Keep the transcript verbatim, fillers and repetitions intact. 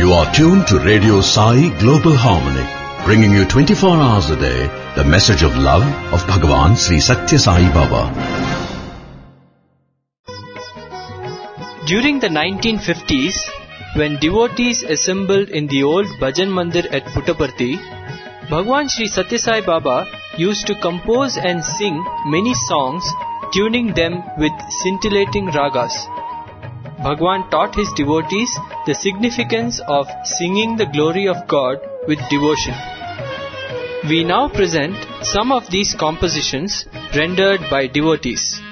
You are tuned to Radio Sai Global Harmony, bringing you twenty-four hours a day the message of love of Bhagavan Sri Satya Sai Baba. During the nineteen fifties, when devotees assembled in the old Bhajan Mandir at Puttaparthi, Bhagavan Sri Satya Sai Baba used to compose and sing many songs, tuning them with scintillating ragas. Bhagavan taught his devotees the significance of singing the glory of God with devotion. We now present some of these compositions rendered by devotees.